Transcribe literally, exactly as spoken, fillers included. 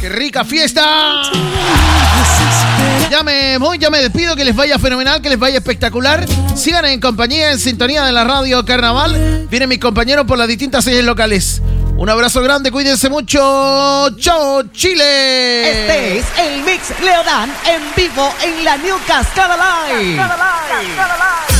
¡Qué rica fiesta! Ya me voy, ya me despido, que les vaya fenomenal, que les vaya espectacular. Sigan en compañía, en sintonía de la radio Carnaval. Vienen mis compañeros por las distintas sedes locales. Un abrazo grande, cuídense mucho. ¡Chao, Chile! Este es el Mix Leodán en vivo en la New Cascada Live. Cascada Live. Cascada Live.